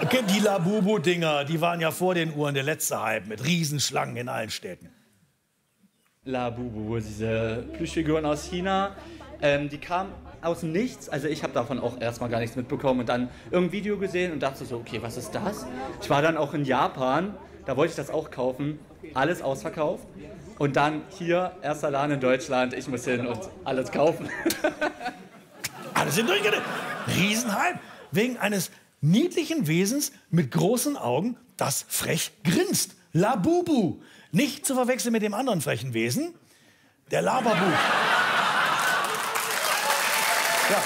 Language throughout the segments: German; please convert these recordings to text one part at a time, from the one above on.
Kennt die Labubu-Dinger, die waren ja vor den Uhren der letzte Hype mit Riesenschlangen in allen Städten. Labubu, diese Plüschfiguren aus China, die kamen aus dem Nichts. Also ich habe davon auch erstmal gar nichts mitbekommen und dann irgendein Video gesehen und dachte so, okay, was ist das? Ich war dann auch in Japan, da wollte ich das auch kaufen, alles ausverkauft. Und dann hier, erster Laden in Deutschland, ich muss hin und alles kaufen. Alles sind durchgedreht. Riesenhype. Wegen eines niedlichen Wesens mit großen Augen, das frech grinst. Labubu. Nicht zu verwechseln mit dem anderen frechen Wesen, der Lababu. Ja.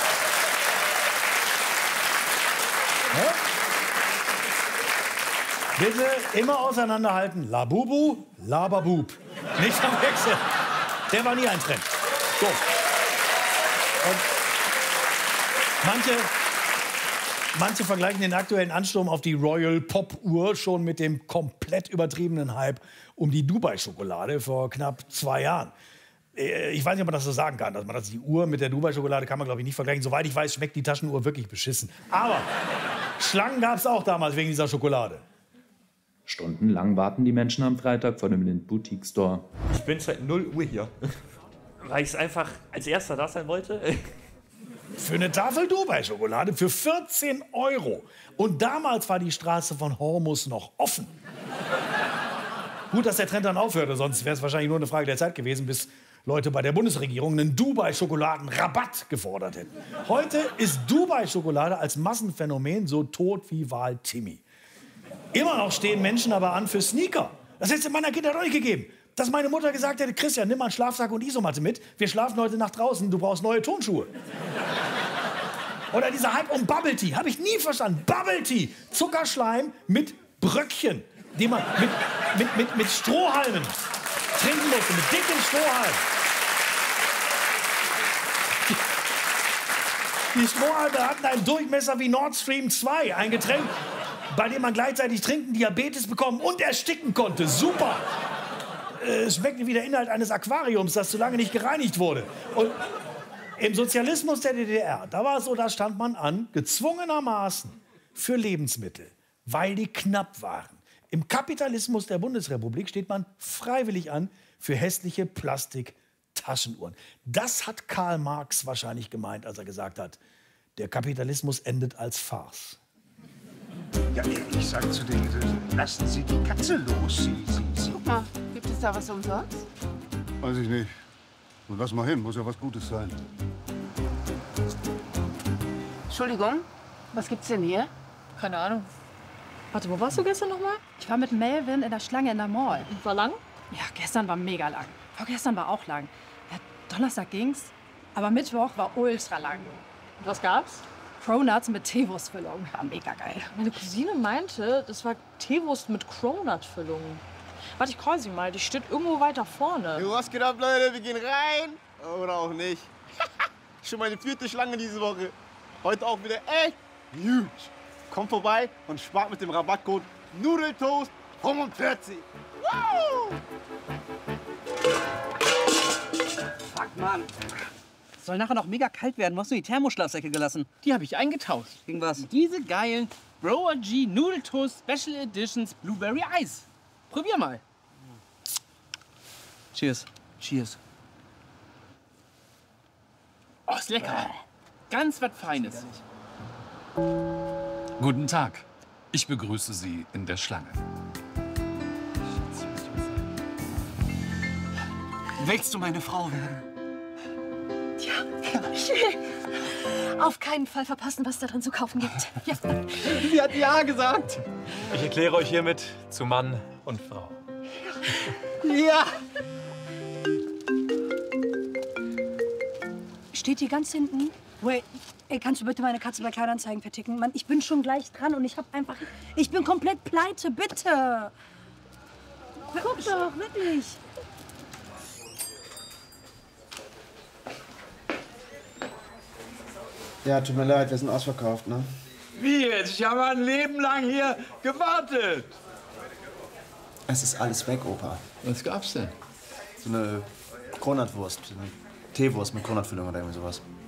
Ja? Bitte immer auseinanderhalten. Labubu, Lababub. Nicht verwechseln. Der war nie ein Trend. So. Und manche vergleichen den aktuellen Ansturm auf die Royal Pop-Uhr schon mit dem komplett übertriebenen Hype um die Dubai-Schokolade vor knapp 2 Jahren. Ich weiß nicht, ob man das so sagen kann. Dass man die Uhr mit der Dubai-Schokolade kann man, glaube ich, nicht vergleichen. Soweit ich weiß, schmeckt die Taschenuhr wirklich beschissen. Aber Schlangen gab es auch damals wegen dieser Schokolade. Stundenlang warten die Menschen am Freitag vor dem Lind-Boutique-Store. Ich bin seit 0 Uhr hier, weil ich einfach als Erster da sein wollte. Für eine Tafel Dubai-Schokolade für 14 €. Und damals war die Straße von Hormus noch offen. Gut, dass der Trend dann aufhörte, sonst wäre es wahrscheinlich nur eine Frage der Zeit gewesen, bis Leute bei der Bundesregierung einen Dubai-Schokoladen-Rabatt gefordert hätten. Heute ist Dubai-Schokolade als Massenphänomen so tot wie Wal-Timmy. Immer noch stehen Menschen aber an für Sneaker. Das hätte es in meiner Kindheit auch nicht gegeben. Dass meine Mutter gesagt hätte, Christian, nimm mal einen Schlafsack und Isomatte mit. Wir schlafen heute Nacht draußen, du brauchst neue Turnschuhe. Oder dieser Hype um Bubble Tea, habe ich nie verstanden. Bubble Tea, Zuckerschleim mit Bröckchen, die man mit Strohhalmen trinken musste, mit dicken Strohhalmen. Die Strohhalme hatten einen Durchmesser wie Nord Stream 2, ein Getränk, bei dem man gleichzeitig trinken, Diabetes bekommen und ersticken konnte. Super! Es schmeckte wie der Inhalt eines Aquariums, das zu lange nicht gereinigt wurde. Und im Sozialismus der DDR, da war es so, da stand man an, gezwungenermaßen für Lebensmittel, weil die knapp waren. Im Kapitalismus der Bundesrepublik steht man freiwillig an für hässliche Plastik-Taschenuhren. Das hat Karl Marx wahrscheinlich gemeint, als er gesagt hat, der Kapitalismus endet als Farce. Ja, ich sag zu denen, lassen Sie die Katze los. Guck mal, gibt es da was umsonst? Weiß ich nicht. Und lass mal hin, muss ja was Gutes sein. Entschuldigung, was gibt's denn hier? Keine Ahnung. Warte, wo warst du gestern noch mal? Ich war mit Melvin in der Schlange in der Mall. War lang? Ja, gestern war mega lang. Vorgestern war auch lang. Ja, Donnerstag ging's, aber Mittwoch war ultra lang. Und was gab's? Cronuts mit Teewurstfüllung. War mega geil. Meine Cousine meinte, das war Teewurst mit Cronut-Füllung. Warte, ich call sie mal. Die steht irgendwo weiter vorne. Jo, was geht ab, Leute? Wir gehen rein. Oder auch nicht. Schon meine 4. Schlange diese Woche. Heute auch wieder echt huge. Kommt vorbei und spart mit dem Rabattcode Nudeltoast 45. Wow! Fuck, Mann. Soll nachher noch mega kalt werden. Wo hast du die Thermoschlafsäcke gelassen? Die habe ich eingetauscht. Gegen was? Diese geilen Rower G Nudeltoast Special Editions Blueberry Ice. Probier mal. Cheers. Cheers. Oh, ist lecker. Ganz was Feines. Guten Tag. Ich begrüße Sie in der Schlange. Willst du meine Frau werden? Ja, ich will auf keinen Fall verpassen, was da drin zu kaufen gibt. Ja. Sie hat ja gesagt. Ich erkläre euch hiermit zu Mann und Frau. Ja. Steht die ganz hinten? Wait, ey, kannst du bitte meine Katze bei Kleinanzeigen verticken? Mann, ich bin schon gleich dran und ich bin komplett pleite, bitte. Guck doch, wirklich. Ja, tut mir leid, wir sind ausverkauft, ne? Wie jetzt? Ich habe ein Leben lang hier gewartet. Es ist alles weg, Opa. Was gab's denn? So eine Kronatwurst, so eine Teewurst mit Kronatfüllung oder irgendwie sowas.